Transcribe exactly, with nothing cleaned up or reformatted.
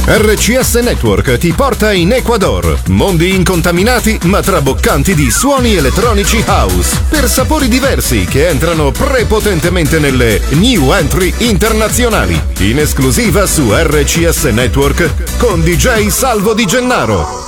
R C S Network ti porta in Ecuador. Mondi incontaminati ma traboccanti di suoni elettronici house per sapori diversi che entrano prepotentemente nelle new entry internazionali. In esclusiva su R C S Network con D J Salvo Di Gennaro.